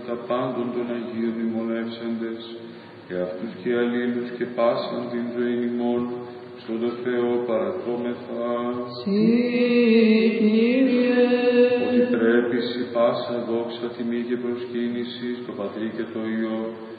τα πάντων των Αγίων ημών εύσαντες, και αυτούς και αλλήλους και πάσαν την ζωήν ημών, στον το Θεό παρακόμεθα. Συ, Κύριε, ότι πρέπει σε πάσα δόξα, τιμή και προσκύνηση στο Πατρί και το Υιό